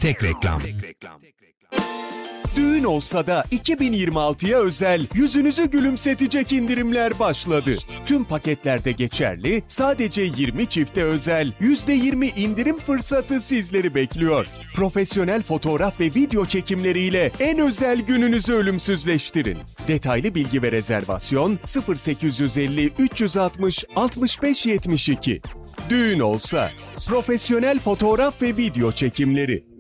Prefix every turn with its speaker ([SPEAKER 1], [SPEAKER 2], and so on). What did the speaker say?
[SPEAKER 1] Tek reklam.
[SPEAKER 2] Düğün olsa da 2026'ya özel yüzünüzü gülümsetecek indirimler başladı. Tüm paketlerde geçerli, sadece 20 çifte özel %20 indirim fırsatı sizleri bekliyor. Profesyonel fotoğraf ve video çekimleriyle en özel gününüzü ölümsüzleştirin. Detaylı bilgi ve rezervasyon 0850 360 65 72. Düğün olsa profesyonel fotoğraf ve video çekimleri.